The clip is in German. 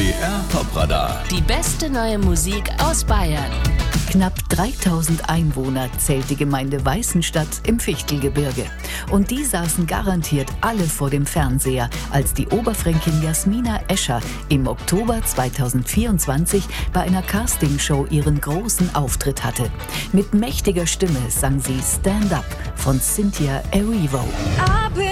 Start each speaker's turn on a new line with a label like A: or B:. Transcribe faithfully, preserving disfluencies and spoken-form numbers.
A: B R Top-Radar.
B: Die beste neue Musik aus Bayern.
C: Knapp dreitausend Einwohner zählt die Gemeinde Weißenstadt im Fichtelgebirge. Und die saßen garantiert alle vor dem Fernseher, als die Oberfränkin Jasmina Escher im Oktober zweitausendvierundzwanzig bei einer Castingshow ihren großen Auftritt hatte. Mit mächtiger Stimme sang sie Stand Up von Cynthia Erivo.